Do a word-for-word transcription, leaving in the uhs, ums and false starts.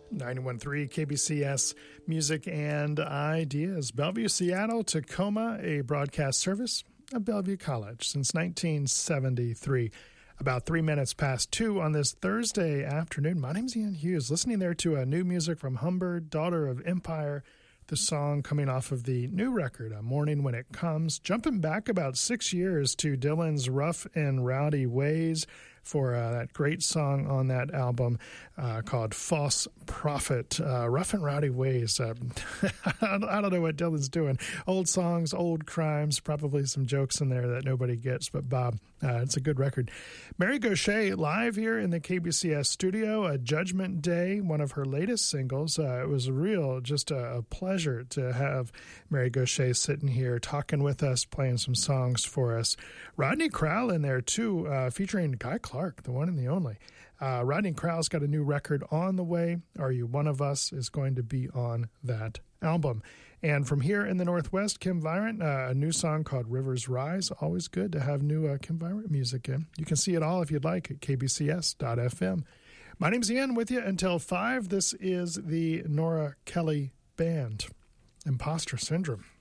ninety-one point three K B C S Music and Ideas. Bellevue, Seattle, Tacoma, a broadcast service of Bellevue College since nineteen seventy-three. About three minutes past two on this Thursday afternoon. My name's Ian Hughes, listening there to uh, new music from Humbird, Daughter of Empire, the song coming off of the new record, A Morning When It Comes. Jumping back about six years to Dylan's Rough and Rowdy Ways for uh, that great song on that album uh, called False Prophet. Uh, Rough and Rowdy Ways. Uh, I don't know what Dylan's doing. Old songs, old crimes, probably some jokes in there that nobody gets, but Bob, uh, it's a good record. Mary Gauthier live here in the K B C S studio, a Judgment Day, one of her latest singles. Uh, it was a real, just a, a pleasure to have Mary Gauthier sitting here talking with us, playing some songs for us. Rodney Crowell in there too, uh, featuring Guy Clark, the one and the only. Uh, Rodney Crowell's got a new record on the way. Are You One of Us is going to be on that album. And from here in the Northwest, Kim Virant, uh, a new song called Rivers Rise. Always good to have new uh, Kim Virant music in. You can see it all if you'd like at k b c s dot f m. My name's Ian, with you until five. This is the Nora Kelly Band, Imposter Syndrome.